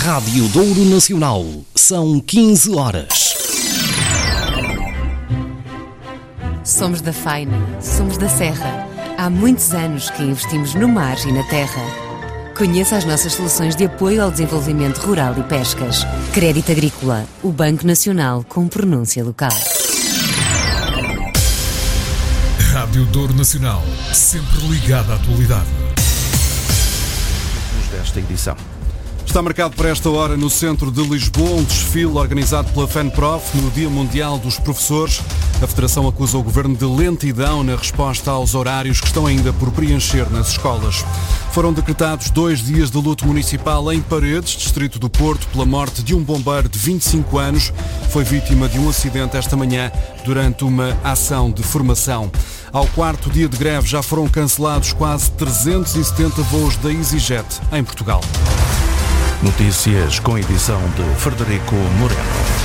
Rádio Douro Nacional. São 15 horas. Somos da Faina, somos da Serra. Há muitos anos que investimos no mar e na terra. Conheça as nossas soluções de apoio ao desenvolvimento rural e pescas. Crédito Agrícola, o Banco Nacional com pronúncia local. Rádio Douro Nacional, sempre ligada à atualidade. Desta edição. Está marcado para esta hora no centro de Lisboa um desfile organizado pela FENPROF no Dia Mundial dos Professores. A Federação acusa o Governo de lentidão na resposta aos horários que estão ainda por preencher nas escolas. Foram decretados 2 dias de luto municipal em Paredes, distrito do Porto, pela morte de um bombeiro de 25 anos. Foi vítima de um acidente esta manhã durante uma ação de formação. Ao 4º dia de greve já foram cancelados quase 370 voos da EasyJet em Portugal. Notícias com edição de Frederico Moreno.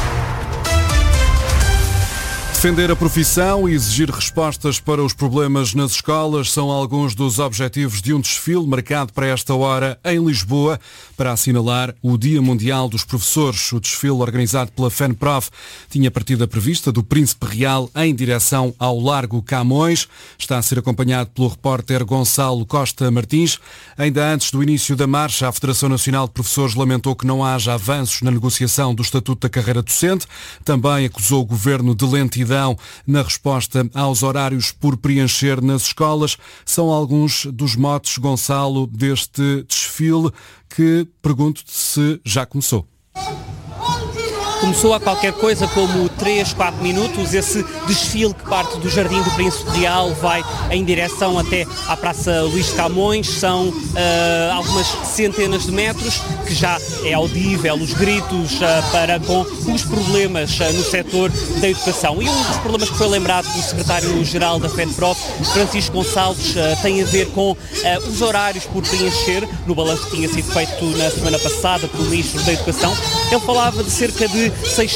Defender a profissão e exigir respostas para os problemas nas escolas são alguns dos objetivos de um desfile marcado para esta hora em Lisboa para assinalar o Dia Mundial dos Professores. O desfile organizado pela FENPROF tinha partida prevista do Príncipe Real em direção ao Largo Camões. Está a ser acompanhado pelo repórter Gonçalo Costa Martins. Ainda antes do início da marcha, a Federação Nacional de Professores lamentou que não haja avanços na negociação do Estatuto da Carreira Docente. Também acusou o Governo de lentidão na resposta aos horários por preencher nas escolas. São alguns dos motes, Gonçalo, deste desfile que pergunto-te se já começou. Começou há qualquer coisa como 3, 4 minutos, esse desfile que parte do Jardim do Príncipe Real vai em direção até à Praça Luís de Camões. São algumas centenas de metros, que já é audível os gritos para com os problemas no setor da educação. E um dos problemas que foi lembrado pelo secretário-geral da FENPROF, Francisco Gonçalves, tem a ver com os horários por preencher. No balanço que tinha sido feito na semana passada pelo Ministro da Educação, ele falava de cerca de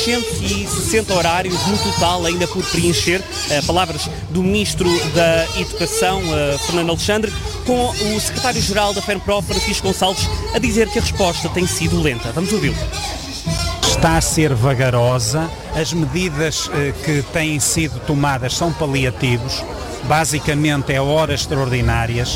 660 horários no total ainda por preencher. Palavras do Ministro da Educação, Fernando Alexandre, com o secretário-geral da FENPROF, Francisco Gonçalves, a dizer que a resposta tem sido lenta. Vamos ouvi-lo. Está a ser vagarosa, as medidas que têm sido tomadas são paliativos, basicamente é horas extraordinárias,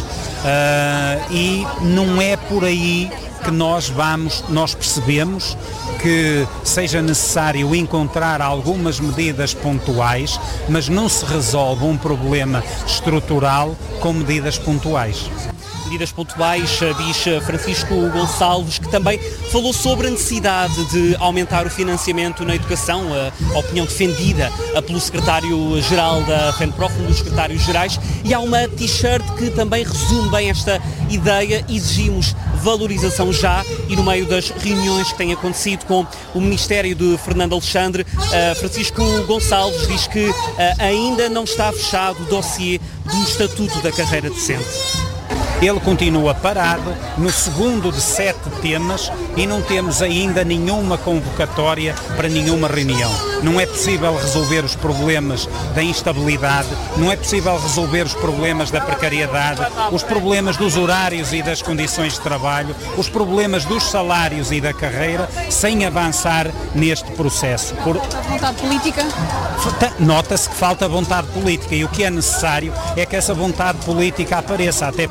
e não é por aí que nós percebemos que seja necessário encontrar algumas medidas pontuais, mas não se resolve um problema estrutural com medidas pontuais. Medidas pontuais, diz Francisco Gonçalves, que também falou sobre a necessidade de aumentar o financiamento na educação, a opinião defendida pelo secretário-geral da FENPROF, um dos secretários-gerais, e há uma t-shirt que também resume bem esta ideia: exigimos valorização já. E no meio das reuniões que têm acontecido com o Ministério de Fernando Alexandre, Francisco Gonçalves diz que ainda não está fechado o dossiê do Estatuto da Carreira Docente. Ele continua parado no segundo de 7 temas e não temos ainda nenhuma convocatória para nenhuma reunião. Não é possível resolver os problemas da instabilidade, não é possível resolver os problemas da precariedade, os problemas dos horários e das condições de trabalho, os problemas dos salários e da carreira, sem avançar neste processo. Falta vontade política? Nota-se que falta vontade política, e o que é necessário é que essa vontade política apareça. Até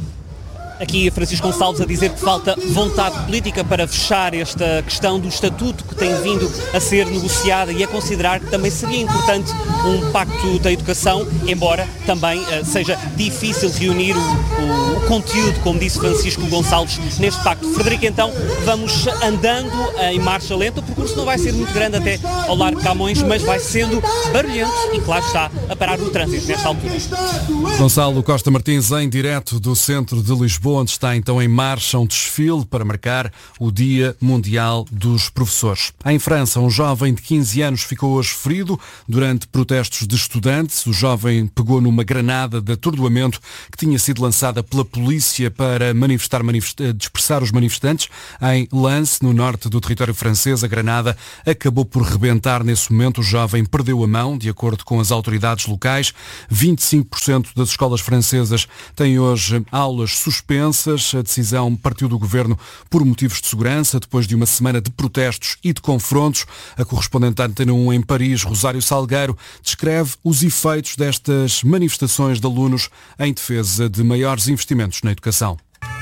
Aqui Francisco Gonçalves a dizer que falta vontade política para fechar esta questão do estatuto que tem vindo a ser negociada, e a considerar que também seria importante um pacto da educação, embora também seja difícil reunir o conteúdo, como disse Francisco Gonçalves, neste pacto. Frederico, então, vamos andando em marcha lenta. O percurso não vai ser muito grande até ao Largo de Camões, mas vai sendo barulhento e, claro está, a parar o trânsito nesta altura. Gonçalo Costa Martins, em direto do centro de Lisboa, onde está então em marcha um desfile para marcar o Dia Mundial dos Professores. Em França, um jovem de 15 anos ficou hoje ferido durante protestos de estudantes. O jovem pegou numa granada de atordoamento que tinha sido lançada pela polícia para dispersar os manifestantes em Lens, no norte do território francês. A granada acabou por rebentar nesse momento. O jovem perdeu a mão, de acordo com as autoridades locais. 25% das escolas francesas têm hoje aulas suspensas. A decisão partiu do governo por motivos de segurança, depois de uma semana de protestos e de confrontos. A correspondente da Antena 1 em Paris, Rosário Salgueiro, descreve os efeitos destas manifestações de alunos em defesa de maiores investimentos na educação.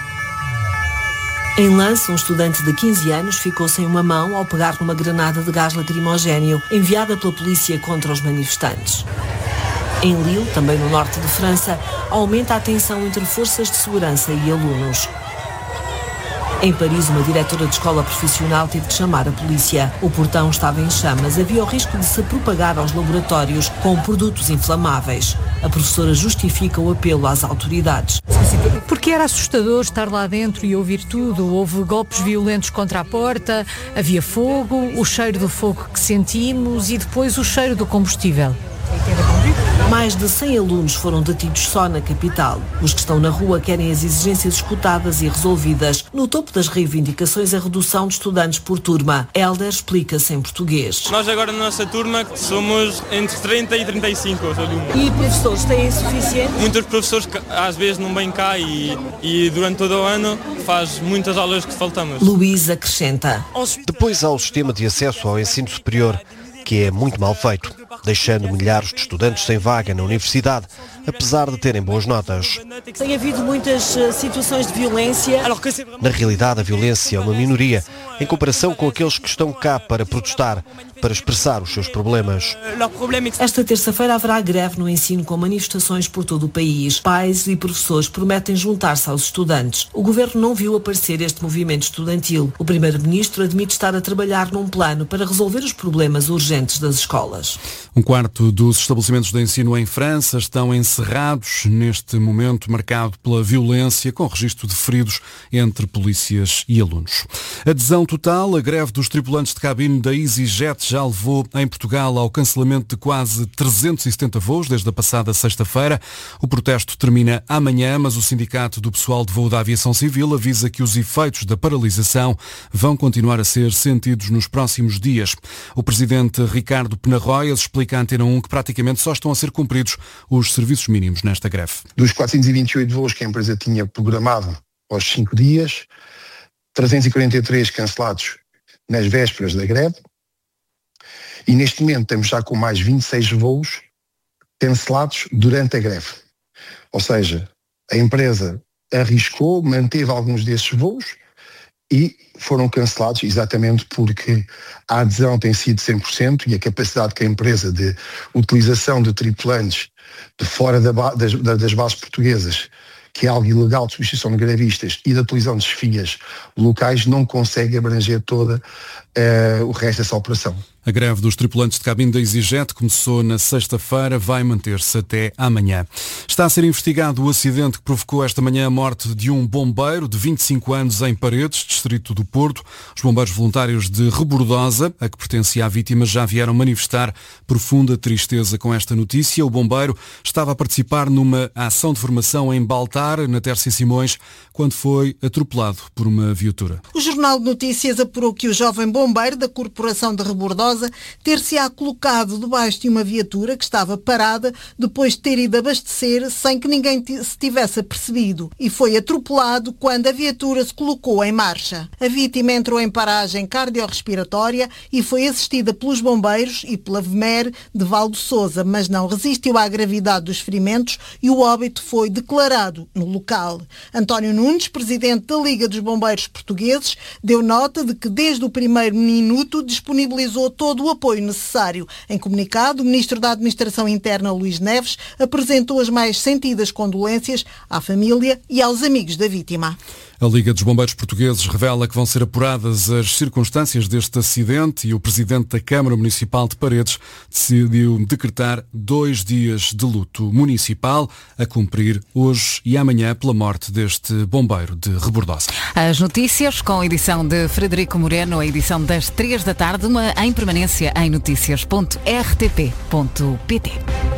Em Lens, um estudante de 15 anos ficou sem uma mão ao pegar numa granada de gás lacrimogéneo enviada pela polícia contra os manifestantes. Em Lille, também no norte de França, aumenta a tensão entre forças de segurança e alunos. Em Paris, uma diretora de escola profissional teve de chamar a polícia. O portão estava em chamas. Havia o risco de se propagar aos laboratórios com produtos inflamáveis. A professora justifica o apelo às autoridades. Porque era assustador estar lá dentro e ouvir tudo. Houve golpes violentos contra a porta, havia fogo, o cheiro do fogo que sentimos e depois o cheiro do combustível. Mais de 100 alunos foram detidos só na capital. Os que estão na rua querem as exigências escutadas e resolvidas. No topo das reivindicações, a redução de estudantes por turma. Helder explica-se em português. Nós agora na nossa turma somos entre 30 e 35 alunos. E professores têm suficiente? Muitos professores que às vezes não vêm cá e durante todo o ano faz muitas aulas que faltamos. Luís acrescenta. Depois há o sistema de acesso ao ensino superior, que é muito mal feito, deixando milhares de estudantes sem vaga na universidade, apesar de terem boas notas. Tem havido muitas situações de violência. Na realidade, a violência é uma minoria, em comparação com aqueles que estão cá para protestar, para expressar os seus problemas. Esta terça-feira haverá greve no ensino com manifestações por todo o país. Pais e professores prometem juntar-se aos estudantes. O governo não viu aparecer este movimento estudantil. O primeiro-ministro admite estar a trabalhar num plano para resolver os problemas urgentes das escolas. Um quarto dos estabelecimentos de ensino em França estão encerrados neste momento marcado pela violência, com registro de feridos entre polícias e alunos. Adesão total, a greve dos tripulantes de cabine da EasyJet já levou em Portugal ao cancelamento de quase 370 voos desde a passada sexta-feira. O protesto termina amanhã, mas o Sindicato do Pessoal de Voo da Aviação Civil avisa que os efeitos da paralisação vão continuar a ser sentidos nos próximos dias. O presidente Ricardo Penarroias explica à Antena 1 que praticamente só estão a ser cumpridos os serviços mínimos nesta greve. Dos 428 voos que a empresa tinha programado aos 5 dias, 343 cancelados nas vésperas da greve, e neste momento estamos já com mais 26 voos cancelados durante a greve. Ou seja, a empresa arriscou, manteve alguns desses voos e foram cancelados exatamente porque a adesão tem sido 100% e a capacidade que a empresa de utilização de tripulantes de fora das bases portuguesas, que é algo ilegal de substituição de grevistas, e da utilização de chefias locais, não consegue abranger toda o resto dessa operação. A greve dos tripulantes de cabine da EasyJet começou na sexta-feira, vai manter-se até amanhã. Está a ser investigado o acidente que provocou esta manhã a morte de um bombeiro de 25 anos em Paredes, distrito do Porto. Os bombeiros voluntários de Rebordosa, a que pertencia à vítima, já vieram manifestar profunda tristeza com esta notícia. O bombeiro estava a participar numa ação de formação em Baltar, na Tércia Simões, quando foi atropelado por uma viatura. O Jornal de Notícias apurou que o jovem bombeiro da Corporação de Rebordosa ter-se-á colocado debaixo de uma viatura que estava parada depois de ter ido abastecer sem que ninguém se tivesse apercebido e foi atropelado quando a viatura se colocou em marcha. A vítima entrou em paragem cardiorrespiratória e foi assistida pelos bombeiros e pela VMER de Valdo Sousa, mas não resistiu à gravidade dos ferimentos e o óbito foi declarado no local. António Nunes, presidente da Liga dos Bombeiros Portugueses, deu nota de que desde o primeiro minuto disponibilizou todo o apoio necessário. Em comunicado, o Ministro da Administração Interna, Luís Neves, apresentou as mais sentidas condolências à família e aos amigos da vítima. A Liga dos Bombeiros Portugueses revela que vão ser apuradas as circunstâncias deste acidente e o Presidente da Câmara Municipal de Paredes decidiu decretar 2 dias de luto municipal a cumprir hoje e amanhã pela morte deste bombeiro de Rebordosa. As notícias com a edição de Frederico Moreno, a edição das 3 da tarde, uma em permanência em noticias.rtp.pt.